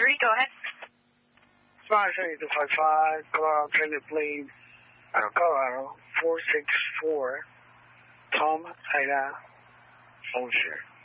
3, go ahead. Sponsor 255, Colorado Trailer Plane, Colorado 464, Tom Ida, phone share.